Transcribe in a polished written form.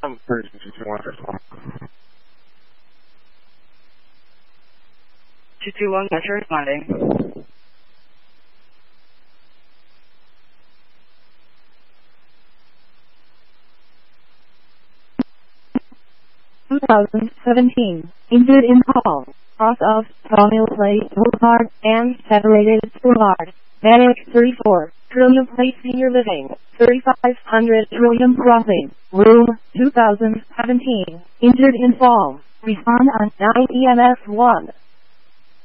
221 Metro responding. 2017. Injured in Hall. Cross of Colonial Place Boulevard and Federated Boulevard. Medic 34. Trillium Place Senior Living. 3500 Trillium Crossing. Room 2017. Injured in fall. Respond on 9 EMS 1.